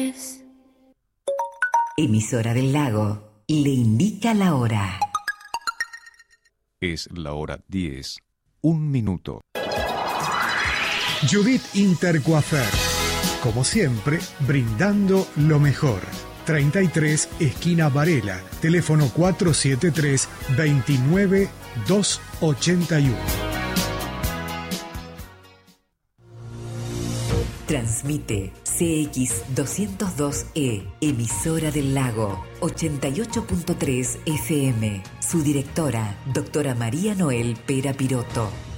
Emisora del Lago le indica la hora. Es la hora 10, 1 minuto. Judith Intercoafer, como siempre, brindando lo mejor. 33, esquina Varela, teléfono 473-29-281. Transmite CX202E, emisora del Lago, 88.3 FM. Su directora, doctora María Noel Pera Piroto.